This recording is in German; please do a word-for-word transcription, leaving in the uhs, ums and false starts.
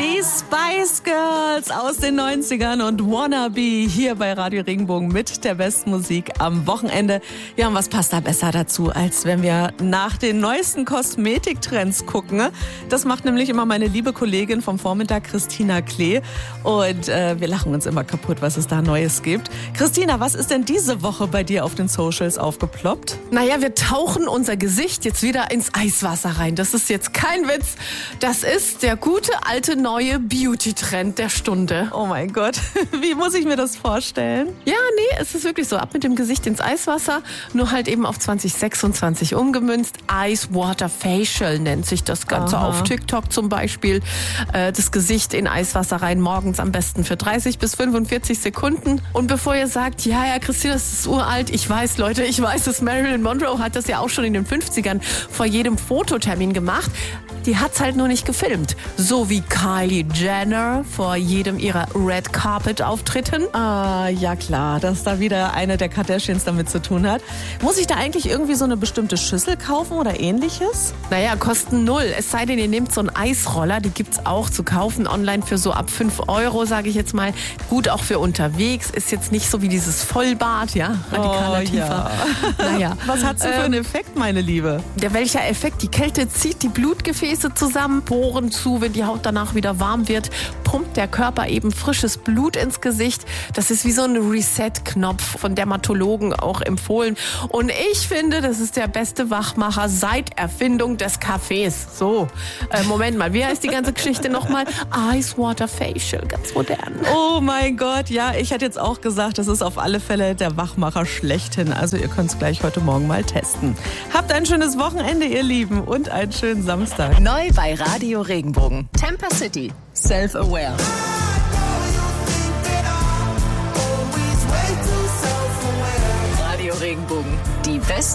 Die Spice Girls aus den neunzigern und Wannabe hier bei Radio Regenbogen mit der besten Musik am Wochenende. Ja, und was passt da besser dazu, als wenn wir nach den neuesten Kosmetiktrends gucken? Das macht nämlich immer meine liebe Kollegin vom Vormittag, Christina Klee. Und äh, wir lachen uns immer kaputt, was es da Neues gibt. Christina, was ist denn diese Woche bei dir auf den Socials aufgeploppt? Naja, wir tauchen unser Gesicht jetzt wieder ins Eiswasser rein. Das ist jetzt kein Witz. Das ist der gute alte neue Beauty-Trend der Stunde. Oh mein Gott, wie muss ich mir das vorstellen? Ja, nee, es ist wirklich so. Ab mit dem Gesicht ins Eiswasser, nur halt eben auf zwanzig sechsundzwanzig umgemünzt. Ice Water Facial nennt sich das Ganze. Aha. Auf TikTok zum Beispiel. Äh, das Gesicht in Eiswasser rein, morgens am besten für dreißig bis fünfundvierzig Sekunden. Und bevor ihr sagt, ja, ja, Christina, das ist uralt. Ich weiß, Leute, ich weiß es. Marilyn Monroe hat das ja auch schon in den fünfzigern vor jedem Fototermin gemacht. Die hat's halt nur nicht gefilmt. So wie Kylie Jenner vor jedem ihrer Red Carpet Auftritten. Ah, ja klar, dass da wieder eine der Kardashians damit zu tun hat. Muss ich da eigentlich irgendwie so eine bestimmte Schüssel kaufen oder ähnliches? Naja, kosten null. Es sei denn, ihr nehmt so einen Eisroller, die gibt's auch zu kaufen online für so ab fünf Euro, sage ich jetzt mal. Gut, auch für unterwegs. Ist jetzt nicht so wie dieses Vollbad, ja, radikaler oh, tiefer. Ja. Naja. Was hat's denn für einen Ähm, Effekt, meine Liebe? Der welcher Effekt? Die Kälte zieht die Blutgefäße zusammen, Poren zu, wenn die Haut danach wieder warm wird, pumpt der Körper eben frisches Blut ins Gesicht. Das ist wie so ein Reset-Knopf, von Dermatologen auch empfohlen. Und ich finde, das ist der beste Wachmacher seit Erfindung des Kaffees. So, äh, Moment mal, wie heißt die ganze Geschichte nochmal? Ice Water Facial, ganz modern. Oh mein Gott, ja, ich hätte jetzt auch gesagt, das ist auf alle Fälle der Wachmacher schlechthin. Also ihr könnt es gleich heute Morgen mal testen. Habt ein schönes Wochenende, ihr Lieben, und einen schönen Samstag. Neu bei Radio Regenbogen. Temper City. Self-Aware. Radio Regenbogen. Die besten